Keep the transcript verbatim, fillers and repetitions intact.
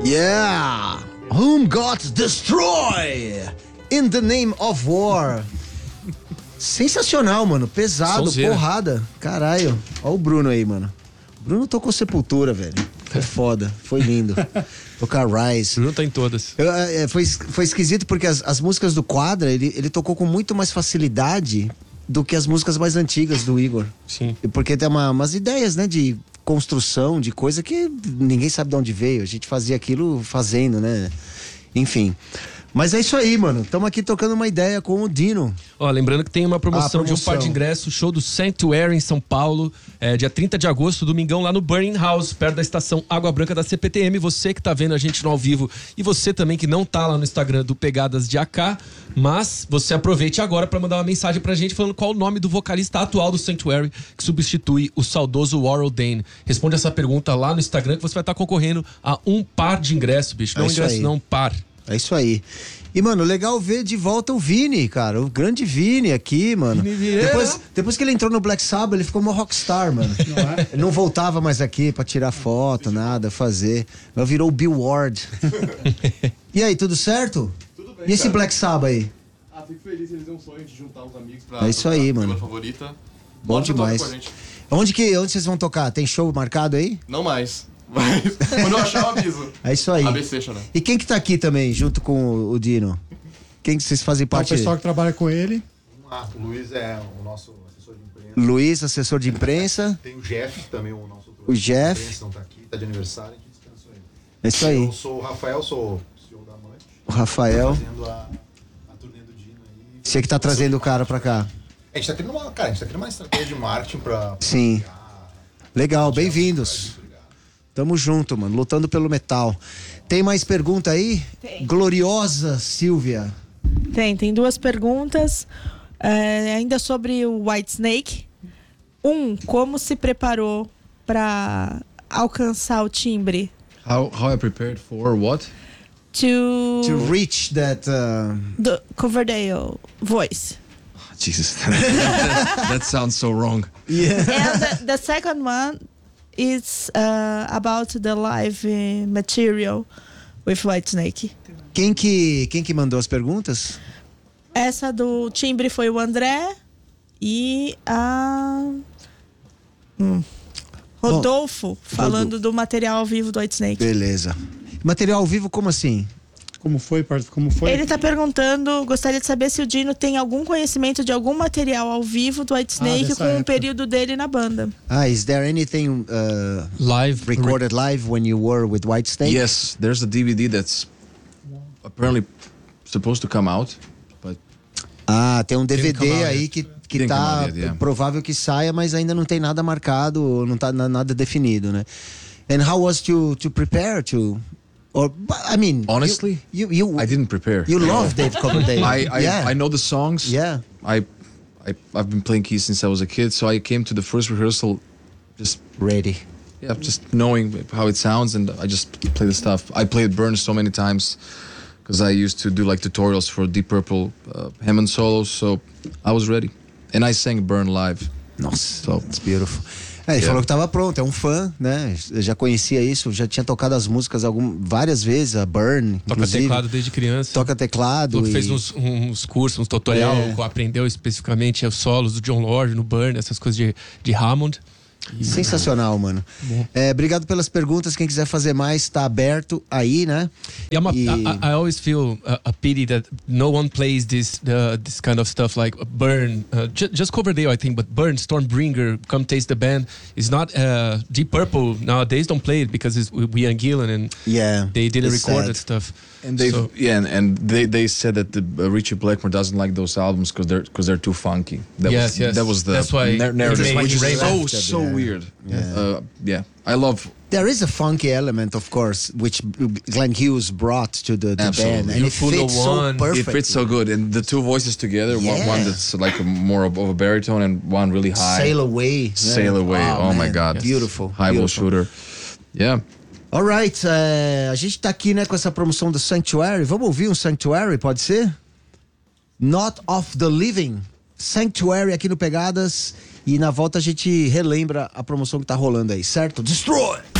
Yeah! Whom gods destroy in the name of war. Sensacional, mano. Pesado, Sonzeira. porrada. Caralho. Ó o Bruno aí, mano. O Bruno tocou Sepultura, velho. Foi foda. Foi lindo. Tocar Rise. Não tá em todas. Eu, é, foi, foi esquisito porque as, as músicas do Quadra, ele, ele tocou com muito mais facilidade do que as músicas mais antigas do Igor. Sim. Porque tem uma, umas ideias, né, de construção, de coisa que ninguém sabe de onde veio. A gente fazia aquilo fazendo, né? Enfim. Mas é isso aí, mano. Estamos aqui tocando uma ideia com o Dino. Ó, lembrando que tem uma promoção, Ah, de um promoção. par de ingressos, show do Sanctuary em São Paulo, é, dia trinta de agosto, domingão, lá no Burning House, perto da estação Água Branca da C P T M. Você que tá vendo a gente no ao vivo e você também que não tá lá no Instagram do Pegadas de A K, mas você aproveite agora pra mandar uma mensagem pra gente falando qual o nome do vocalista atual do Sanctuary que substitui o saudoso Warrell Dane. Responde essa pergunta lá no Instagram que você vai estar concorrendo a um par de ingressos, bicho. Não É um isso ingresso, aí. não, um par. É isso aí. E, mano, legal ver de volta o Vini, cara. O grande Vini aqui, mano. Vini Vieira. Depois, depois que ele entrou no Black Sabbath, ele ficou uma rockstar, mano. Não é? Ele não voltava mais aqui pra tirar foto, nada, fazer. Mas virou o Bill Ward. E aí, tudo certo? Tudo bem, E esse cara. Black Sabbath aí? Ah, fico feliz, eles têm um sonho de juntar os amigos pra É isso tocar aí, a mano. banda favorita. Bom Bora tocar demais. com a gente. Onde que, onde vocês vão tocar? Tem show marcado aí? Não mais. Mas quando eu achar, eu aviso. É isso aí. A B C, né? E quem que tá aqui também, junto com o, o Dino? Quem que vocês fazem Então, o parte? pessoal que trabalha com ele. Ah, o Luiz é o nosso assessor de imprensa. Luiz, assessor de imprensa. Tem o Jeff também, o nosso outro O Jeff. de imprensa, não tá aqui, tá de aniversário, a gente descansou ele. É isso aí. Eu sou o Rafael, sou o C E O da Amante. O Rafael. Fazendo a, a turnê do Dino aí. Você que tá trazendo o cara pra cá. A gente tá criando uma, cara, a gente tá criando uma estratégia de marketing pra... Sim. Legal, bem-vindos. Tamo junto, mano, lutando pelo metal. Tem mais pergunta aí? Tem. Gloriosa Silvia. Tem, tem duas perguntas. É, ainda sobre o Whitesnake. Um, como se preparou para alcançar o timbre? How how I prepared for what? To, To reach that... Uh... the Coverdale voice. Jesus, that sounds so wrong. Yeah. And the, the second one is uh, about the live uh, material with Whitesnake. Quem que, quem que mandou as perguntas? Essa do timbre foi o André e a hum, Rodolfo falando do material ao vivo do Whitesnake. Beleza. Material ao vivo, como assim? Como foi, part- como foi? Ele tá perguntando, gostaria de saber se o Dino tem algum conhecimento de algum material ao vivo do Whitesnake Ah, dessa com o época. período dele na banda. Ah, is there anything uh, Live. recorded live when you were with Whitesnake? Yes, there's a D V D that's apparently supposed to come out, but Ah, tem um D V Didn't come D out aí yet. que, que Didn't tá come out yet, yeah. provável que saia, mas ainda não tem nada marcado, não tá na- nada definido, né? And how was to to prepare to, or I mean, honestly, you you, you I didn't prepare. You love Dave Coverdale. I I, yeah. I know the songs. Yeah. I, I I've been playing keys since I was a kid, so I came to the first rehearsal just Ready. yeah, just knowing how it sounds, and I just play the stuff. I played Burn so many times because I used to do like tutorials for Deep Purple uh, Hammond solos, so I was ready, and I sang Burn live. Nossa, So- it's beautiful. É, ele Yeah. falou que tava pronto, é um fã, né? Eu já conhecia isso, já tinha tocado as músicas algum, várias vezes, a Burn, Toca inclusive. teclado desde criança. Toca teclado. Falou que e... fez uns, uns cursos, uns tutorial, É. aprendeu especificamente os solos do John Lord no Burn, essas coisas de, de Hammond. Sensacional, mano. É, obrigado pelas perguntas. Quem quiser fazer mais, tá aberto aí, né? Yeah, I'm a, E- I, I always feel a, a pity that no one plays this uh, this kind of stuff like Burn, uh, ju- just Coverdale, I think, but Burn, Stormbringer, Come Taste the Band is not uh, Deep Purple nowadays. Don't play it because it's we and Gillan and Yeah. they didn't it's record sad. that stuff. And they So- yeah, and, and they, they said that the uh, Richie Blackmore doesn't like those albums because they're because they're too funky. That Yes, was, yes. That was the That's why nar- it narrative, made which is Raymond so left it, so yeah. weird. Yeah. Uh, yeah, I love. There is a funky element, of course, which Glenn Hughes brought to the, the Absolutely. band, and it Full fits so One. It perfect. It fits so good, and the two voices together. One, Yeah. one that's like a more of a baritone, and one really high. Sail Away. Sail Away. Oh, my man. God. Beautiful. Highball beautiful. shooter. Yeah. Alright, é, a gente tá aqui, né, com essa promoção do Sanctuary. Vamos ouvir um Sanctuary, pode ser? Not of the Living. Sanctuary aqui no Pegadas. E na volta a gente relembra a promoção que tá rolando aí, certo? Destroy!